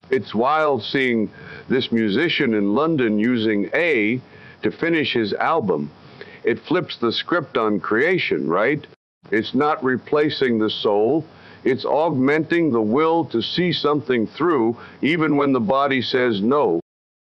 It's wild seeing this musician in London using A to finish his album. It flips the script on creation, right? It's not replacing the soul. It's augmenting the will to see something through, even when the body says no.